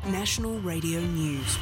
National Radio News.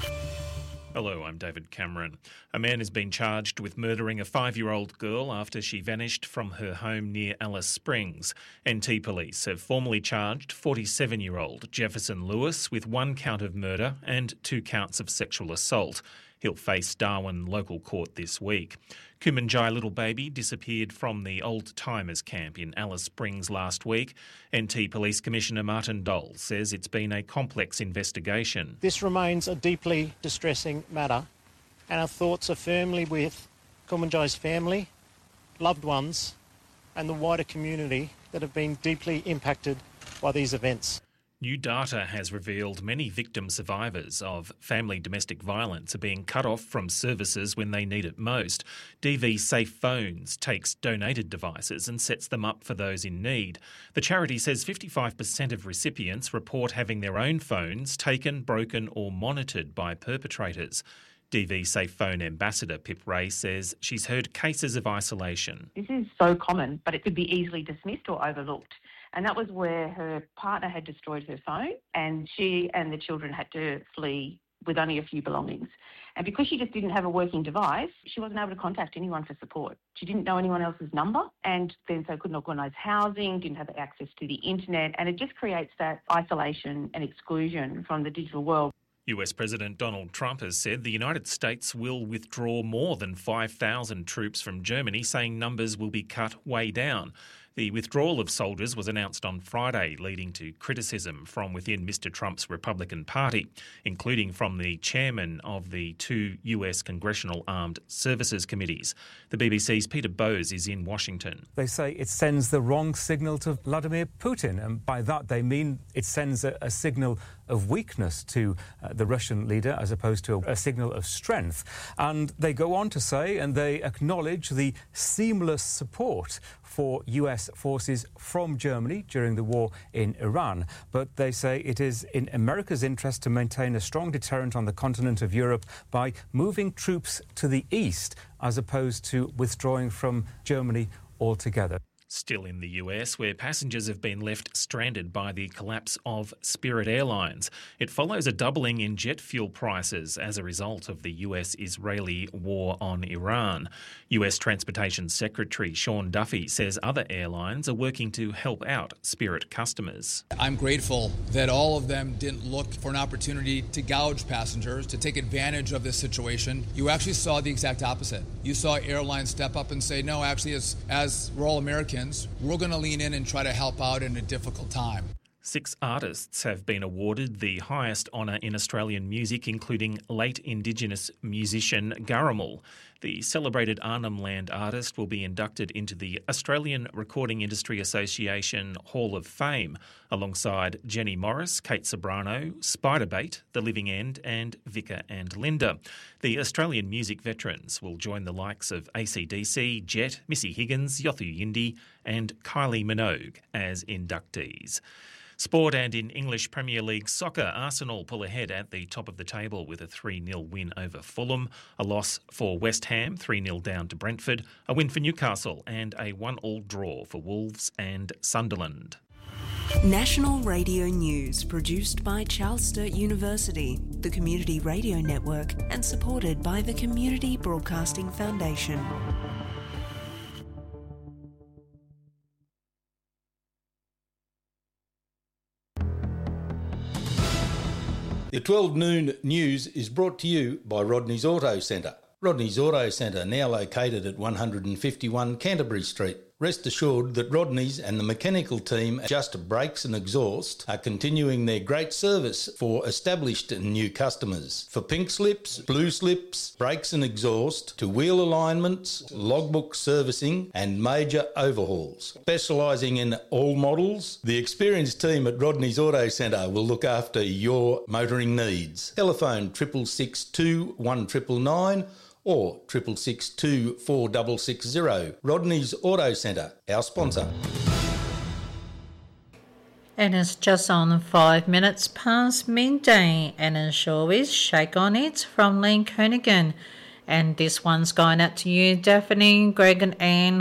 Hello, I'm David Cameron. A man has been charged with murdering a 5-year-old girl after she vanished from her home near Alice Springs. NT Police have formally charged 47-year-old Jefferson Lewis with 1 count of murder and 2 counts of sexual assault. He'll face Darwin local court this week. Kumanjai little baby disappeared from the Old Timers camp in Alice Springs last week. NT Police Commissioner Martin Dole says it's been a complex investigation. This remains a deeply distressing matter, and our thoughts are firmly with Kumanjai's family, loved ones, and the wider community that have been deeply impacted by these events. New data has revealed many victim survivors of family domestic violence are being cut off from services when they need it most. DV Safe Phones takes donated devices and sets them up for those in need. The charity says 55% of recipients report having their own phones taken, broken or monitored by perpetrators. DV Safe Phone Ambassador Pip Ray says she's heard cases of isolation. This is so common, but it could be easily dismissed or overlooked. And that was where her partner had destroyed her phone and she and the children had to flee with only a few belongings. And because she just didn't have a working device, she wasn't able to contact anyone for support. She didn't know anyone else's number and then so couldn't organise housing, didn't have access to the internet, and it just creates that isolation and exclusion from the digital world. US President Donald Trump has said the United States will withdraw more than 5,000 troops from Germany, saying numbers will be cut way down. The withdrawal of soldiers was announced on Friday, leading to criticism from within Mr Trump's Republican Party, including from the chairman of the 2 US Congressional Armed Services Committees. The BBC's Peter Bowes is in Washington. They say it sends the wrong signal to Vladimir Putin, and by that they mean it sends a signal of weakness to the Russian leader as opposed to a signal of strength. And they go on to say, and they acknowledge the seamless support for US forces from Germany during the war in Iran. But they say it is in America's interest to maintain a strong deterrent on the continent of Europe by moving troops to the east as opposed to withdrawing from Germany altogether. Still in the US, where passengers have been left stranded by the collapse of Spirit Airlines. It follows a doubling in jet fuel prices as a result of the US-Israeli war on Iran. US Transportation Secretary Sean Duffy says other airlines are working to help out Spirit customers. I'm grateful that all of them didn't look for an opportunity to gouge passengers, to take advantage of this situation. You actually saw the exact opposite. You saw airlines step up and say, no, actually, as we're all Americans, we're going to lean in and try to help out in a difficult time. 6 artists have been awarded the highest honour in Australian music, including late Indigenous musician Garamal. The celebrated Arnhem Land artist will be inducted into the Australian Recording Industry Association Hall of Fame, alongside Jenny Morris, Kate Sobrano, Spiderbait, The Living End and Vicar and Linda. The Australian music veterans will join the likes of AC/DC, Jet, Missy Higgins, Yothu Yindi and Kylie Minogue as inductees. Sport, and in English Premier League soccer, Arsenal pull ahead at the top of the table with a 3-0 win over Fulham, a loss for West Ham, 3-0 down to Brentford, a win for Newcastle and a 1-1 draw for Wolves and Sunderland. National Radio News, produced by Charles Sturt University, the Community Radio Network, and supported by the Community Broadcasting Foundation. The 12 noon news is brought to you by Rodney's Auto Centre. Rodney's Auto Centre, now located at 151 Canterbury Street. Rest assured that Rodney's and the mechanical team at Just Brakes and Exhaust are continuing their great service for established and new customers. For pink slips, blue slips, brakes and exhaust, to wheel alignments, logbook servicing and major overhauls. Specialising in all models, the experienced team at Rodney's Auto Centre will look after your motoring needs. Telephone 6662 1999 or 662 4660. Rodney's Auto Centre, our sponsor. And it's just on 5 minutes past midday, and a show is Shake On It from Lee Konigan. And this one's going out to you, Daphne, Greg and Anne.